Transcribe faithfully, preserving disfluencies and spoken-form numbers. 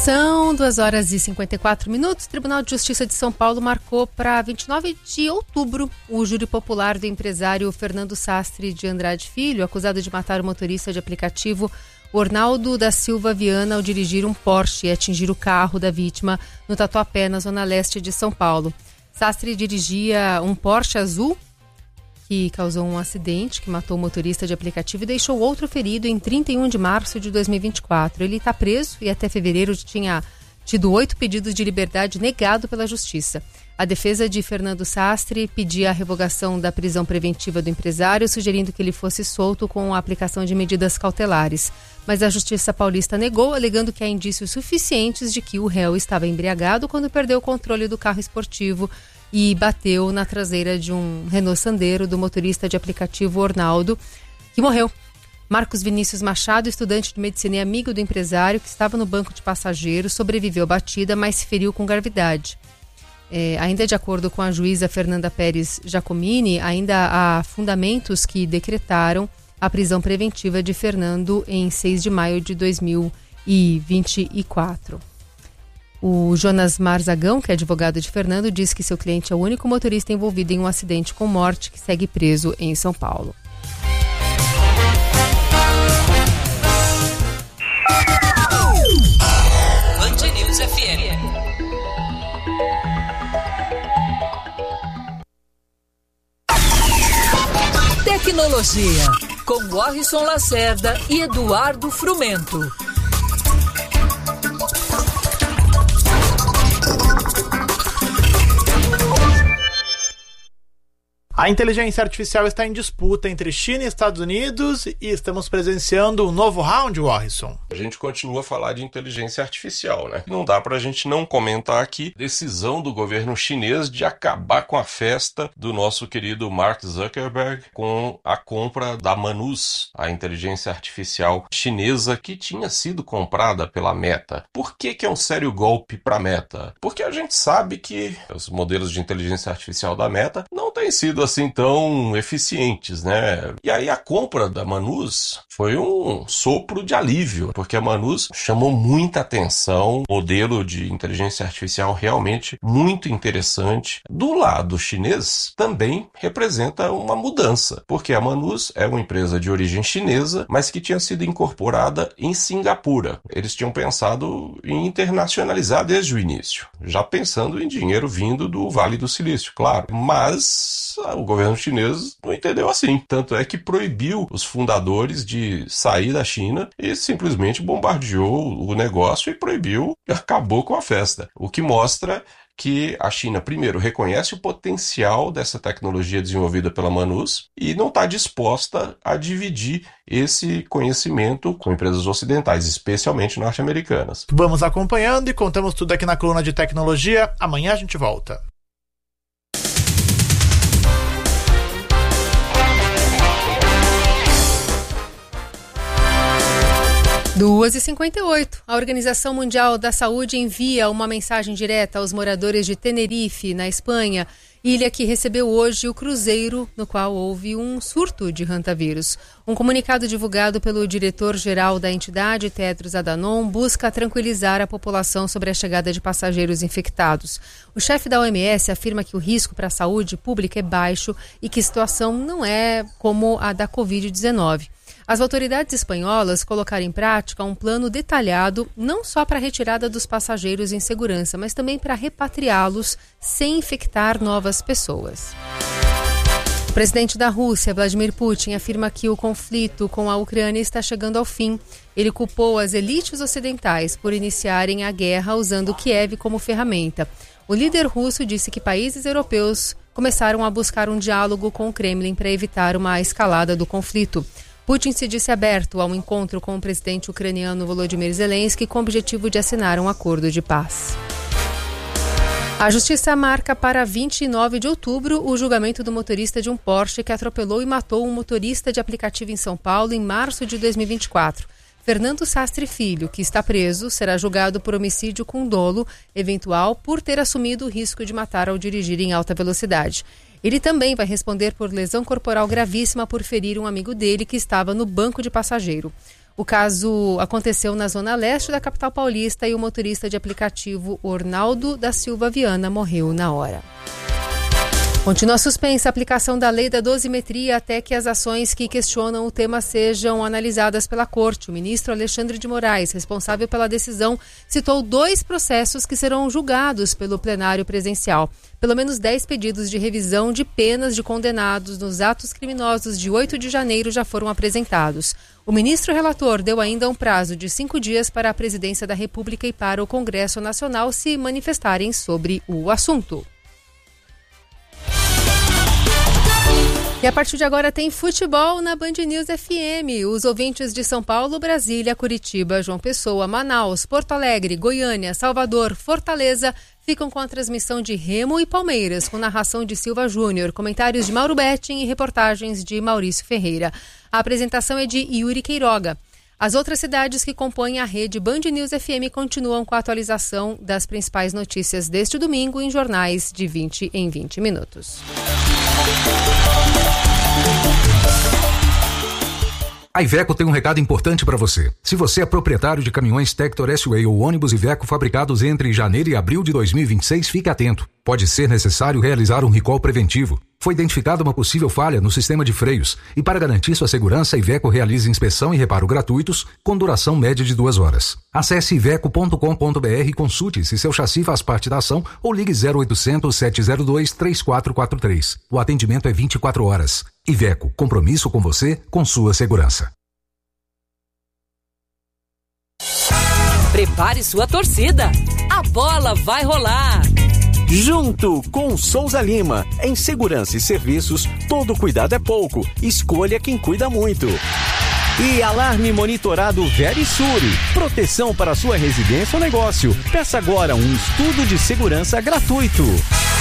São duas horas e cinquenta e quatro minutos. O Tribunal de Justiça de São Paulo marcou para vinte e nove de outubro o júri popular do empresário Fernando Sastre de Andrade Filho, acusado de matar o motorista de aplicativo Ornaldo da Silva Viana ao dirigir um Porsche e atingir o carro da vítima no Tatuapé, na zona leste de São Paulo. Sastre dirigia um Porsche azul que causou um acidente que matou o motorista de aplicativo e deixou outro ferido em trinta e um de março de dois mil e vinte e quatro. Ele está preso e até fevereiro tinha tido oito pedidos de liberdade negado pela Justiça. A defesa de Fernando Sastre pedia a revogação da prisão preventiva do empresário, sugerindo que ele fosse solto com a aplicação de medidas cautelares. Mas a Justiça paulista negou, alegando que há indícios suficientes de que o réu estava embriagado quando perdeu o controle do carro esportivo e bateu na traseira de um Renault Sandero do motorista de aplicativo Ornaldo, que morreu. Marcos Vinícius Machado, estudante de medicina e amigo do empresário, que estava no banco de passageiros, sobreviveu à batida, mas se feriu com gravidade. É, ainda de acordo com a juíza Fernanda Pérez Giacomini, ainda há fundamentos que decretaram a prisão preventiva de Fernando em seis de maio de dois mil e vinte e quatro. O Jonas Marzagão, que é advogado de Fernando, diz que seu cliente é o único motorista envolvido em um acidente com morte que segue preso em São Paulo. Band News F M. Tecnologia, com Warrison Lacerda e Eduardo Frumento. A inteligência artificial está em disputa entre China e Estados Unidos e estamos presenciando um novo round, Warrison. A gente continua a falar de inteligência artificial, né? Não dá pra gente não comentar aqui decisão do governo chinês de acabar com a festa do nosso querido Mark Zuckerberg com a compra da Manus, a inteligência artificial chinesa que tinha sido comprada pela Meta. Por que que é um sério golpe pra Meta? Porque a gente sabe que os modelos de inteligência artificial da Meta não têm sido assim tão eficientes, né? E aí a compra da Manus foi um sopro de alívio, porque a Manus chamou muita atenção, modelo de inteligência artificial realmente muito interessante. Do lado chinês também representa uma mudança, porque a Manus é uma empresa de origem chinesa, mas que tinha sido incorporada em Singapura. Eles tinham pensado em internacionalizar desde o início, já pensando em dinheiro vindo do Vale do Silício, claro, mas o governo chinês não entendeu assim. Tanto é que proibiu os fundadores de sair da China e simplesmente bombardeou o negócio e proibiu, acabou com a festa. O que mostra que a China, primeiro, reconhece o potencial dessa tecnologia desenvolvida pela Manus e não está disposta a dividir esse conhecimento com empresas ocidentais, especialmente norte-americanas. Vamos acompanhando e contamos tudo aqui na coluna de tecnologia. Amanhã a gente volta. duas e cinquenta e oito. A Organização Mundial da Saúde envia uma mensagem direta aos moradores de Tenerife, na Espanha, ilha que recebeu hoje o cruzeiro no qual houve um surto de hantavírus. Um comunicado divulgado pelo diretor-geral da entidade, Tedros Adhanom, busca tranquilizar a população sobre a chegada de passageiros infectados. O chefe da O M S afirma que o risco para a saúde pública é baixo e que a situação não é como a da covid dezenove. As autoridades espanholas colocaram em prática um plano detalhado não só para a retirada dos passageiros em segurança, mas também para repatriá-los sem infectar novas pessoas. O presidente da Rússia, Vladimir Putin, afirma que o conflito com a Ucrânia está chegando ao fim. Ele culpou as elites ocidentais por iniciarem a guerra usando Kiev como ferramenta. O líder russo disse que países europeus começaram a buscar um diálogo com o Kremlin para evitar uma escalada do conflito. Putin se disse aberto a um encontro com o presidente ucraniano Volodymyr Zelensky com o objetivo de assinar um acordo de paz. A Justiça marca para vinte e nove de outubro o julgamento do motorista de um Porsche que atropelou e matou um motorista de aplicativo em São Paulo em março de dois mil e vinte e quatro. Fernando Sastre Filho, que está preso, será julgado por homicídio com dolo eventual por ter assumido o risco de matar ao dirigir em alta velocidade. Ele também vai responder por lesão corporal gravíssima por ferir um amigo dele que estava no banco de passageiro. O caso aconteceu na zona leste da capital paulista e o motorista de aplicativo Ornaldo da Silva Viana morreu na hora. Continua suspensa a aplicação da lei da dosimetria até que as ações que questionam o tema sejam analisadas pela Corte. O ministro Alexandre de Moraes, responsável pela decisão, citou dois processos que serão julgados pelo plenário presencial. Pelo menos dez pedidos de revisão de penas de condenados nos atos criminosos de oito de janeiro já foram apresentados. O ministro relator deu ainda um prazo de cinco dias para a Presidência da República e para o Congresso Nacional se manifestarem sobre o assunto. E a partir de agora tem futebol na Band News F M. Os ouvintes de São Paulo, Brasília, Curitiba, João Pessoa, Manaus, Porto Alegre, Goiânia, Salvador, Fortaleza ficam com a transmissão de Remo e Palmeiras, com narração de Silva Júnior, comentários de Mauro Betting e reportagens de Maurício Ferreira. A apresentação é de Yuri Queiroga. As outras cidades que compõem a rede Band News F M continuam com a atualização das principais notícias deste domingo em jornais de vinte em vinte minutos. A Iveco tem um recado importante para você. Se você é proprietário de caminhões Tector S-Way ou ônibus Iveco fabricados entre janeiro e abril de dois mil e vinte e seis, fique atento. Pode ser necessário realizar um recall preventivo. Foi identificada uma possível falha no sistema de freios e, para garantir sua segurança, a Iveco realiza inspeção e reparo gratuitos com duração média de duas horas. Acesse iveco ponto com ponto b r e consulte se seu chassi faz parte da ação ou ligue zero oitocentos, sete zero dois, três quatro quatro três. O atendimento é vinte e quatro horas. Iveco, compromisso com você, com sua segurança. Prepare sua torcida. A bola vai rolar. Junto com Souza Lima, em segurança e serviços, todo cuidado é pouco. Escolha quem cuida muito. E alarme monitorado Verisure, proteção para sua residência ou negócio. Peça agora um estudo de segurança gratuito.